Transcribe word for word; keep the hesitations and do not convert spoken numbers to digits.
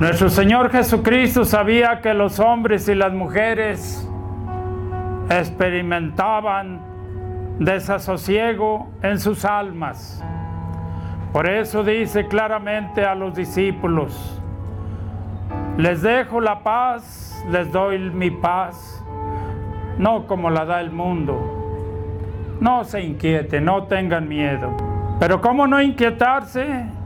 Nuestro Señor Jesucristo sabía que los hombres y las mujeres experimentaban desasosiego en sus almas. Por eso dice claramente a los discípulos: les dejo la paz, les doy mi paz, no como la da el mundo. No se inquieten, no tengan miedo. Pero ¿cómo no inquietarse